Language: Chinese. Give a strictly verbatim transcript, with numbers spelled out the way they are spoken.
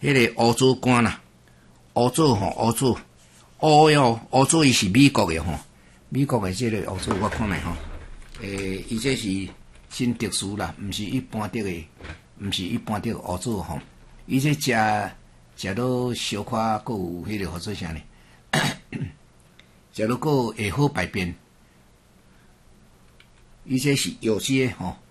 迄个乌州干啦，乌州吼，乌州乌哟，乌州伊是美国的吼，美国的这个乌州我看卖吼，诶，伊这是真特殊啦，毋是一般的个，毋是一般的乌州吼，伊这食食到小可，佮有迄个叫做啥呢？食到个会好排便，伊这是有些吼。